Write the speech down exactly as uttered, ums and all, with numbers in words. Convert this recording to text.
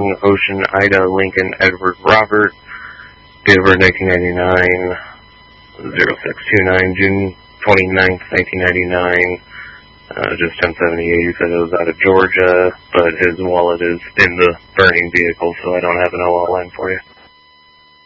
Ocean, Ida, Lincoln, Edward, Robert. Date of birth nineteen ninety-nine, zero six two nine, June twenty-ninth, nineteen ninety-nine. Uh, just ten seventy-eight. He said it was out of Georgia, but his wallet is in the burning vehicle, so I don't have an O L N for you.